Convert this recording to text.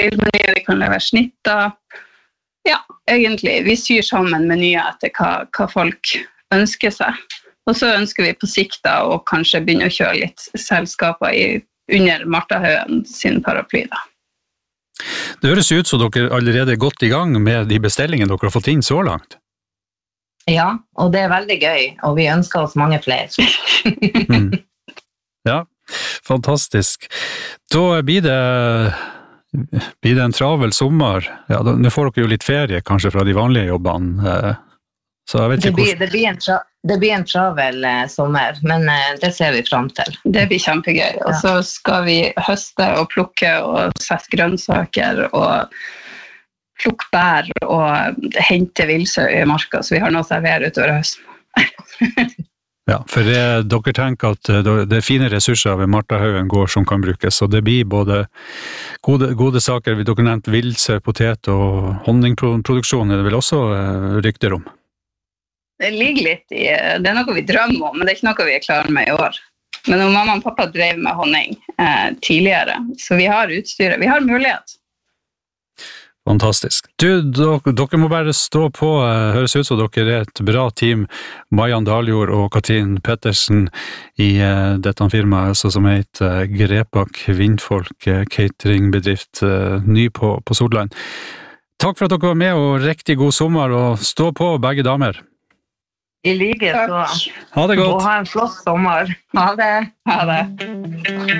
grillmenyer, vi kan levere snitter. Ja, egentlig. Vi syr sammen menyer etter hva folk ønsker seg. Og så ønsker vi på sikt da å kanskje begynne å kjøre litt selskaper under Martha Haugen sin paraply da. Det høres ut som dere allerede er godt i gang med de bestillingene dere har fått inn så langt. Ja, og det er veldig gøy, og vi ønsker oss mange flere. Ja, fantastisk. Da blir det en travel sommer. Ja, nå får dere jo litt ferie kanskje fra de vanlige jobbene. Så jeg vet ikke det blir en travel sommer, men det ser vi frem til. Det blir kjempegøy. Og så skal vi høste og plukke og sette grønnsaker og plukke bær og hente vilsø i marka, så vi har noe å servere utover høsten. Ja, for dere tenker at det er fine ressurser ved Martha Haugen gård som kan brukes, og det blir både gode saker, dere nevnte vilsø, potet og honningproduksjon, er det vel også rykter om? Det ligger litt det er noe vi drømmer om, men det er ikke noe vi er klare med i år. Men mamma og pappa drev med honning tidligere, så vi har utstyret, vi har mulighet. Fantastisk. Dere må bare stå på, høres ut som dere er et bra team, Mariann Daljord og Katrin Pettersen i dette firmaet, som heter Grepak Vindfolk cateringbedrift, ny på Solland. Takk for at dere var med, og riktig god sommer, og stå på begge damer. I like så. Ha det godt. Og ha en flott sommer. Ha det.